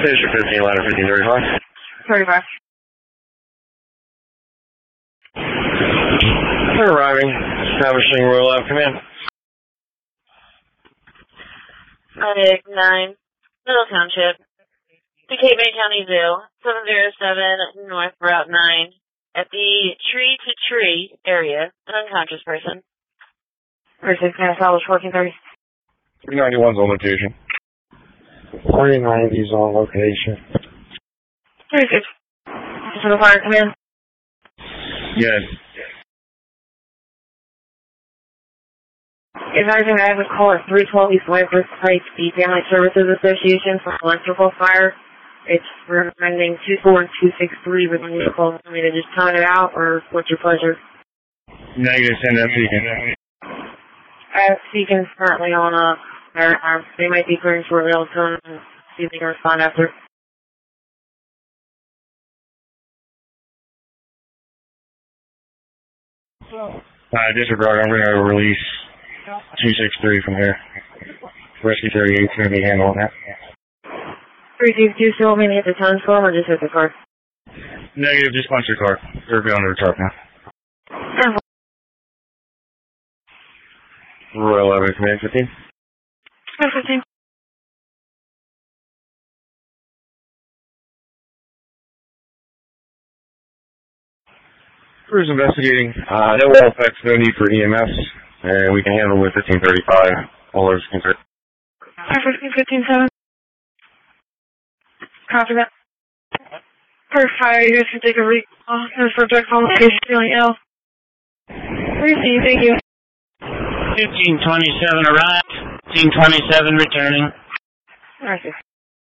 Station 15, ladder 1535. 35. We're arriving. Establishing Royal Ave Command. Medic 9, Middle Township, the Cape May County Zoo, 707 North Route 9, at the Tree to Tree area, an unconscious person. 36 can establish 1430. 391's on location. 390's on location. 36. Central Fire Command. Yes. Advising I have a call at 312 East Whitebread Heights, the Family Services Association for electrical fire. It's recommending 24263 with me to call for me to just time it out, or what's your pleasure? Negative, send that beacon. Beacon's currently on they might be clearing shortly. I'll tell them and see if they can respond after. Disregard, I'm going to release 263 from here. Rescue 38's going to be handling that. 362 still want me to hit the tons form or just hit the car? Negative, just punch the car. They're going to the truck now. Royal Ave Command 15. 15. Crew's investigating. No well effects, no need for EMS, and we can handle with 1535. All others concerned. 15-7. Copy that. First fire, you guys can take a read. No subject on location feeling ill. Receive, thank you. 1527 arrived. 1527 returning. Alright,